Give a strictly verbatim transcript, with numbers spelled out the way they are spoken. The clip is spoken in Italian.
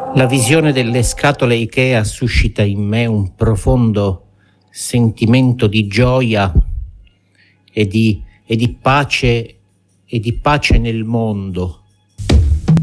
La visione delle scatole Ikea suscita in me un profondo sentimento di gioia e di, e di pace e di pace nel mondo.